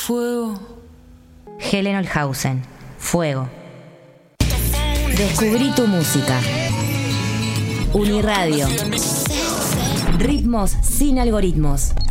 fuego. Helen Olhausen, Fuego. Descubrí tu música. Uniradio. Ritmos sin algoritmos.